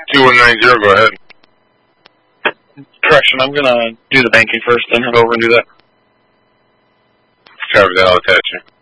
2190, go ahead. Correction, I'm going to do the banking first, then head over and do that. Copy that, I'll attach you.